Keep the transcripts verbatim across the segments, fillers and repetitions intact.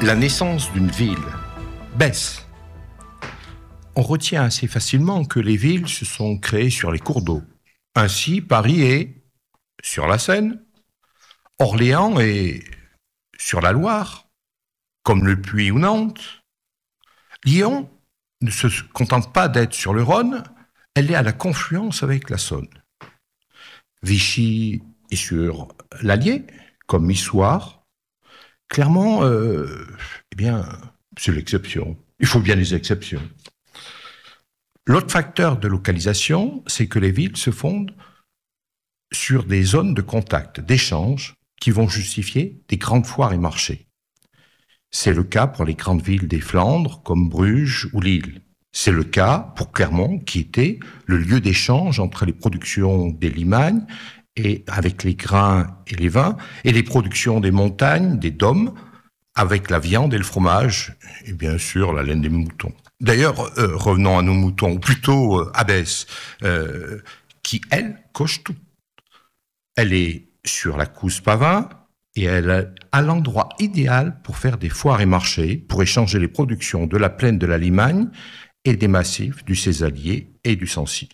La naissance d'une ville. Besse. On retient assez facilement que les villes se sont créées sur les cours d'eau. Ainsi, Paris est sur la Seine, Orléans est sur la Loire, comme le Puy ou Nantes. Lyon ne se contente pas d'être sur le Rhône, elle est à la confluence avec la Saône. Vichy est sur l'Allier, comme Issoire. Clairement, euh, eh bien, c'est l'exception. Il faut bien les exceptions. L'autre facteur de localisation, c'est que les villes se fondent sur des zones de contact, d'échange, qui vont justifier des grandes foires et marchés. C'est le cas pour les grandes villes des Flandres, comme Bruges ou Lille. C'est le cas pour Clermont, qui était le lieu d'échange entre les productions des Limagnes, et avec les grains et les vins, et les productions des montagnes, des dômes, avec la viande et le fromage, et bien sûr la laine des moutons. D'ailleurs, euh, revenons à nos moutons, ou plutôt euh, à Besse, euh, qui, elle, coche tout. Elle est sur la Couze Pavin, et elle est à l'endroit idéal pour faire des foires et marchés, pour échanger les productions de la plaine de la Limagne et des massifs du Césalier et du Sancy.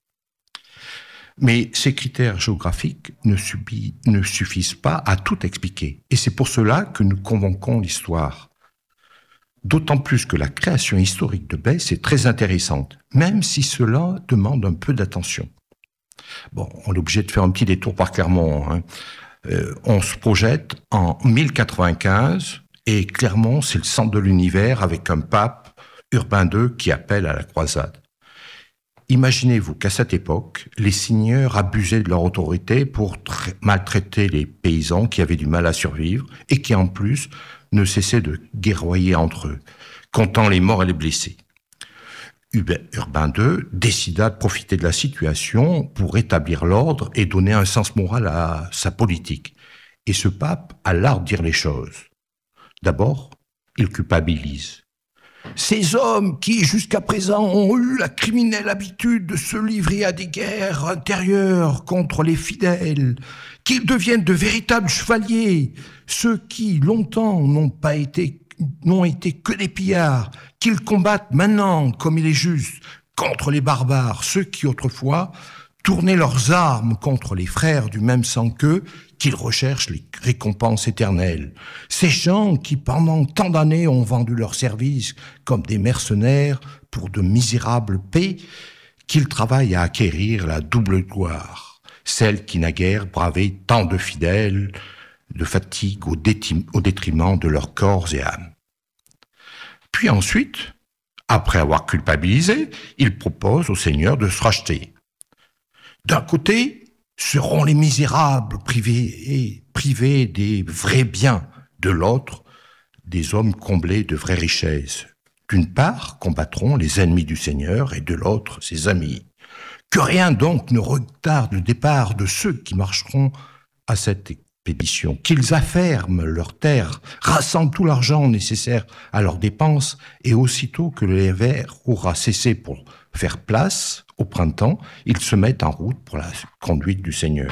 Mais ces critères géographiques ne, subit, ne suffisent pas à tout expliquer. Et c'est pour cela que nous convoquons l'histoire. D'autant plus que la création historique de Besse est très intéressante, même si cela demande un peu d'attention. Bon, on est obligé de faire un petit détour par Clermont. Hein. Euh, on se projette en mille quatre-vingt-quinze, et Clermont, c'est le centre de l'univers, avec un pape, Urbain deux, qui appelle à la croisade. Imaginez-vous qu'à cette époque, les seigneurs abusaient de leur autorité pour tra- maltraiter les paysans qui avaient du mal à survivre et qui, en plus, ne cessaient de guerroyer entre eux, comptant les morts et les blessés. Urbain deux décida de profiter de la situation pour rétablir l'ordre et donner un sens moral à sa politique. Et ce pape a l'art de dire les choses. D'abord, il culpabilise. Ces hommes qui, jusqu'à présent, ont eu la criminelle habitude de se livrer à des guerres intérieures contre les fidèles, qu'ils deviennent de véritables chevaliers, ceux qui, longtemps, n'ont pas été, n'ont été que des pillards, qu'ils combattent maintenant, comme il est juste, contre les barbares, ceux qui, autrefois, tournaient leurs armes contre les frères du même sang qu'eux, qu'ils recherchent les récompenses éternelles. Ces gens qui, pendant tant d'années, ont vendu leurs services comme des mercenaires pour de misérables paix, qu'ils travaillent à acquérir la double gloire, celle qui naguère bravait tant de fidèles, de fatigue au, déti- au détriment de leurs corps et âmes. Puis ensuite, après avoir culpabilisé, il propose au Seigneur de se racheter. D'un côté, seront les misérables privés, et privés des vrais biens. De l'autre, des hommes comblés de vraies richesses. D'une part, combattront les ennemis du Seigneur et de l'autre, ses amis. Que rien donc ne retarde le départ de ceux qui marcheront à cette expédition. Qu'ils afferment leurs terres, rassemblent tout l'argent nécessaire à leurs dépenses et aussitôt que l'hiver aura cessé pour faire place, au printemps, ils se mettent en route pour la conduite du Seigneur.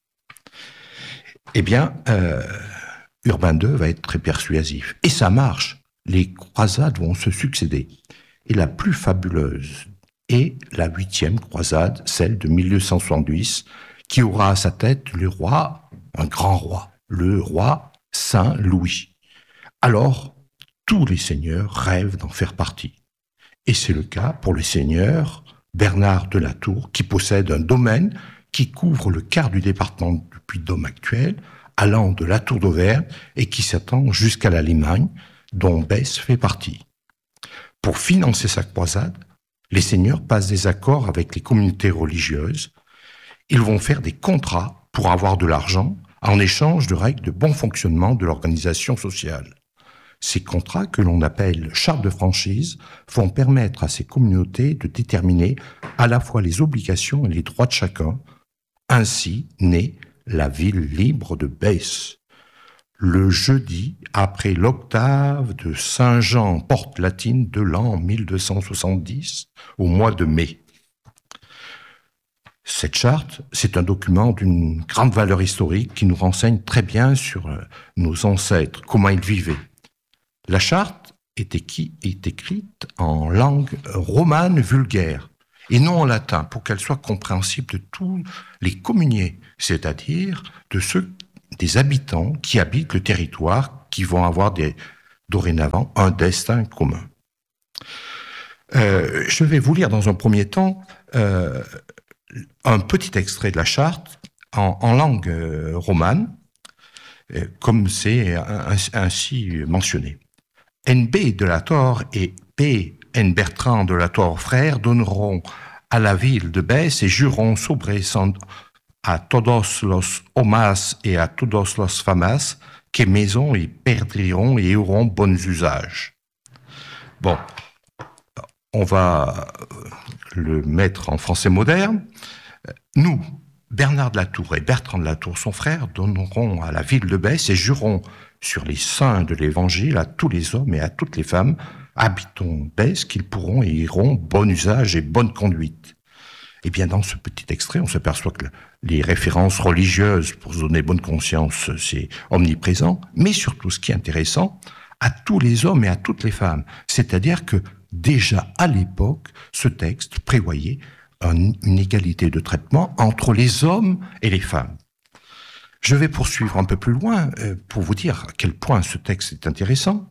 Eh bien, euh, Urbain deux va être très persuasif. Et ça marche. Les croisades vont se succéder. Et la plus fabuleuse est la huitième croisade, celle de mille deux cent soixante-dix, qui aura à sa tête le roi, un grand roi, le roi Saint Louis. Alors, tous les seigneurs rêvent d'en faire partie. Et c'est le cas pour le seigneur Bernard de la Tour, qui possède un domaine qui couvre le quart du département du Puy-de-Dôme actuel, allant de la Tour d'Auvergne et qui s'étend jusqu'à la Limagne, dont Besse fait partie. Pour financer sa croisade, les seigneurs passent des accords avec les communautés religieuses. Ils vont faire des contrats pour avoir de l'argent en échange de règles de bon fonctionnement de l'organisation sociale. Ces contrats, que l'on appelle chartes de franchise, vont permettre à ces communautés de déterminer à la fois les obligations et les droits de chacun. Ainsi naît la ville libre de Besse. Le jeudi après l'octave de Saint-Jean, porte latine de l'an mille deux cent soixante-dix, au mois de mai. Cette charte, c'est un document d'une grande valeur historique qui nous renseigne très bien sur nos ancêtres, comment ils vivaient. La charte est, équi- est écrite en langue romane vulgaire et non en latin, pour qu'elle soit compréhensible de tous les communiers, c'est-à-dire de ceux des habitants qui habitent le territoire, qui vont avoir des, dorénavant un destin commun. Euh, je vais vous lire dans un premier temps euh, un petit extrait de la charte en, en langue euh, romane, euh, comme c'est ainsi mentionné. N B de la Torre et P. N. Bertrand de la Torre frère donneront à la ville de Besse et jureront sobre a todos los homas et a todos los famas que maison y perdront et auront bons usages. Bon, on va le mettre en français moderne. Nous, Bernard de la Tour et Bertrand de la Tour, son frère, donneront à la ville de Besse et jureront sur les saints de l'Évangile à tous les hommes et à toutes les femmes habitons Besse qu'ils pourront et iront bon usage et bonne conduite. Eh bien, dans ce petit extrait, on s'aperçoit que les références religieuses pour se donner bonne conscience, c'est omniprésent, mais surtout, ce qui est intéressant, à tous les hommes et à toutes les femmes. C'est-à-dire que déjà à l'époque, ce texte prévoyait un, une égalité de traitement entre les hommes et les femmes. Je vais poursuivre un peu plus loin euh, pour vous dire à quel point ce texte est intéressant.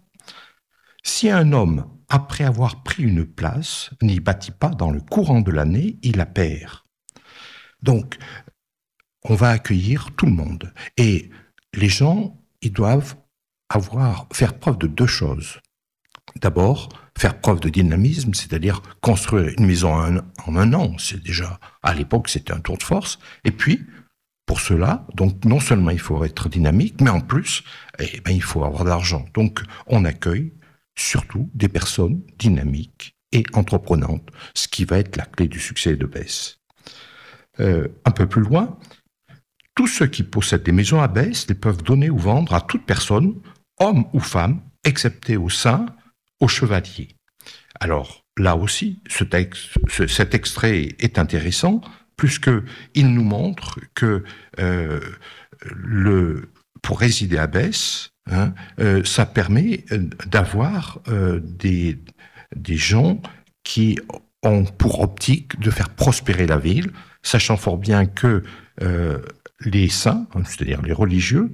Si un homme, après avoir pris une place, n'y bâtit pas dans le courant de l'année, il la perd. Donc, on va accueillir tout le monde. Et les gens, ils doivent avoir, faire preuve de deux choses. D'abord, faire preuve de dynamisme, c'est-à-dire construire une maison en un, en un an. C'est déjà, à l'époque, c'était un tour de force. Et puis, pour cela, donc non seulement il faut être dynamique, mais en plus, eh ben, il faut avoir de l'argent. Donc, on accueille surtout des personnes dynamiques et entreprenantes, ce qui va être la clé du succès de Besse. Euh, un peu plus loin, tous ceux qui possèdent des maisons à Besse les peuvent donner ou vendre à toute personne, homme ou femme, excepté aux saints, aux chevaliers. Alors, là aussi, ce texte, ce, cet extrait est intéressant, puisqu'il nous montre que euh, le, pour résider à Besse, Hein, euh, ça permet d'avoir euh, des, des gens qui ont pour optique de faire prospérer la ville, sachant fort bien que euh, les saints, c'est-à-dire les religieux,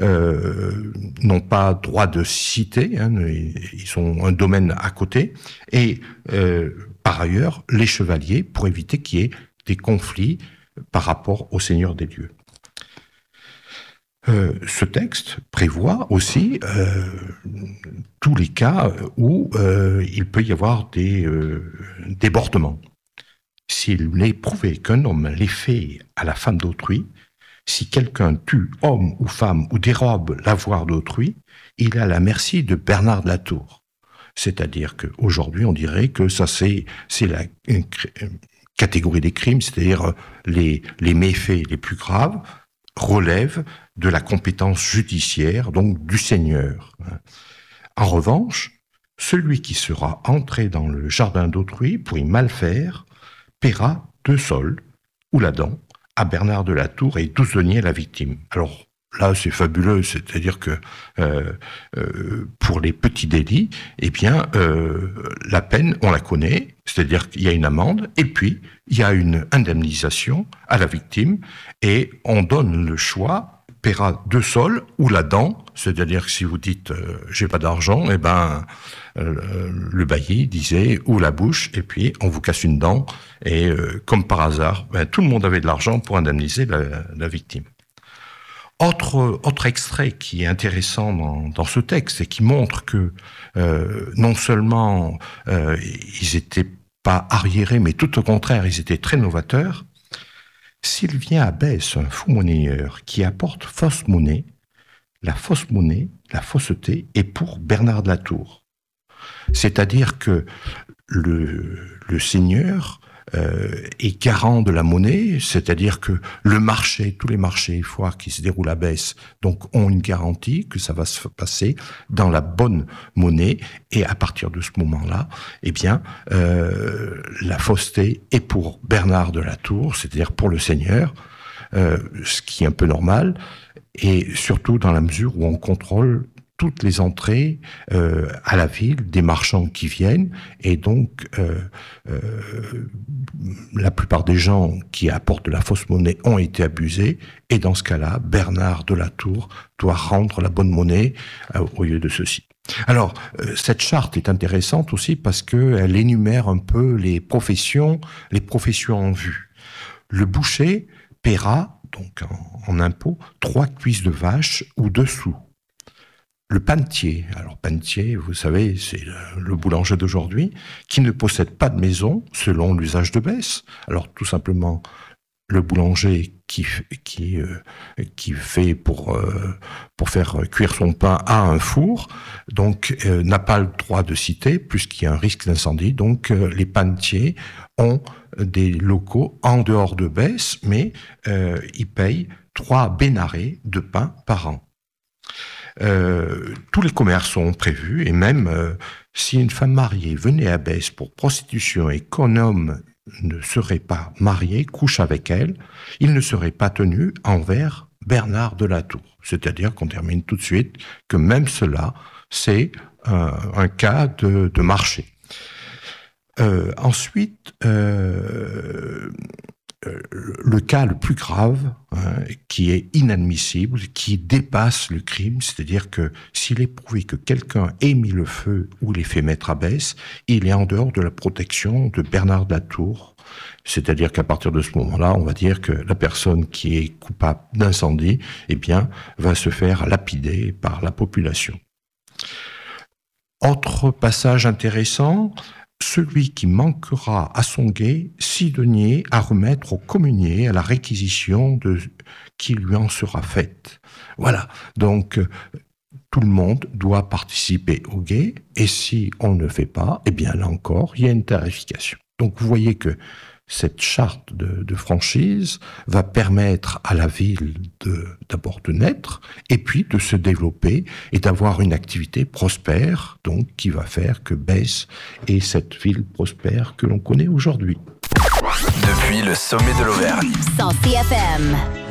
euh, n'ont pas droit de cité, hein, ils ont un domaine à côté, et euh, par ailleurs, les chevaliers, pour éviter qu'il y ait des conflits par rapport au Seigneur des lieux. Euh, ce texte prévoit aussi euh, tous les cas où euh, il peut y avoir des euh, débordements. S'il est prouvé qu'un homme les fait à la femme d'autrui, si quelqu'un tue homme ou femme ou dérobe l'avoir d'autrui, il est à la merci de Bernard de la Tour. C'est-à-dire qu'aujourd'hui, on dirait que ça c'est, c'est la une, une catégorie des crimes, c'est-à-dire les, les méfaits les plus graves, relève de la compétence judiciaire, donc du Seigneur. En revanche, celui qui sera entré dans le jardin d'autrui pour y mal faire, paiera deux sols ou la dent à Bernard de la Tour et douze deniers à la victime. Alors là, c'est fabuleux, c'est-à-dire que euh, euh, pour les petits délits, eh bien, euh, la peine, on la connaît, c'est-à-dire qu'il y a une amende, et puis il y a une indemnisation à la victime, et on donne le choix, paiera deux sols ou la dent, c'est-à-dire que si vous dites euh, j'ai pas d'argent, eh ben euh, le bailli disait ou la bouche, et puis on vous casse une dent, et euh, comme par hasard, ben, tout le monde avait de l'argent pour indemniser la, la victime. Autre, autre extrait qui est intéressant dans, dans ce texte et qui montre que euh, non seulement euh, ils étaient pas arriérés, mais tout au contraire, ils étaient très novateurs. S'il vient à Besse un faux monnayeur qui apporte fausse monnaie, la fausse monnaie, la fausseté est pour Bernard de la Tour. C'est-à-dire que le, le seigneur Euh, est garant de la monnaie, c'est-à-dire que le marché, tous les marchés et foires qui se déroulent à Besse, donc ont une garantie que ça va se passer dans la bonne monnaie, et à partir de ce moment-là, eh bien, euh, la fausseté est pour Bernard de la Tour, c'est-à-dire pour le Seigneur, euh, ce qui est un peu normal, et surtout dans la mesure où on contrôle toutes les entrées euh, à la ville, des marchands qui viennent, et donc euh, euh, la plupart des gens qui apportent de la fausse monnaie ont été abusés, et dans ce cas-là, Bernard de la Tour doit rendre la bonne monnaie euh, au lieu de ceci. Alors, euh, cette charte est intéressante aussi parce qu'elle énumère un peu les professions, les professions en vue. Le boucher paiera, donc en, en impôt, trois cuisses de vache ou deux sous. Le panetier, alors panetier, vous savez, c'est le, le boulanger d'aujourd'hui, qui ne possède pas de maison, selon l'usage de Besse. Alors tout simplement, le boulanger qui, qui, euh, qui fait pour, euh, pour faire cuire son pain à un four, donc euh, n'a pas le droit de citer, puisqu'il y a un risque d'incendie. Donc euh, les panetiers ont des locaux en dehors de Besse, mais euh, ils payent trois bénarés de pain par an. Euh, tous les commerces sont prévus, et même euh, si une femme mariée venait à Besse pour prostitution et qu'un homme ne serait pas marié, couche avec elle, il ne serait pas tenu envers Bernard de la Tour. C'est-à-dire qu'on termine tout de suite que même cela, c'est euh, un cas de, de marché. Euh, ensuite, euh, le cas le plus grave, hein, qui est inadmissible, qui dépasse le crime, c'est-à-dire que s'il est prouvé que quelqu'un ait mis le feu ou l'ait fait mettre à Besse, il est en dehors de la protection de Bernard de la Tour. C'est-à-dire qu'à partir de ce moment-là, on va dire que la personne qui est coupable d'incendie, eh bien, va se faire lapider par la population. Autre passage intéressant, celui qui manquera à son guet six deniers à remettre au communier à la réquisition de qui lui en sera faite. Voilà. Donc, tout le monde doit participer au guet, et si on ne le fait pas, eh bien, là encore, il y a une tarification. Donc, vous voyez que cette charte de, de franchise va permettre à la ville de, d'abord de naître, et puis de se développer et d'avoir une activité prospère, donc qui va faire que Besse est cette ville prospère que l'on connaît aujourd'hui. Depuis le sommet de l'Auvergne. cent C F M.